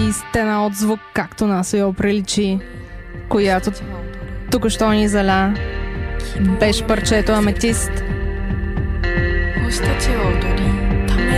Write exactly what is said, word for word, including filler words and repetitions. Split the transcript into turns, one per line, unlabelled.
и стена от звук, както нас я приличи, която тук що ни заля. Беше парчето Аметист.
星たちは踊り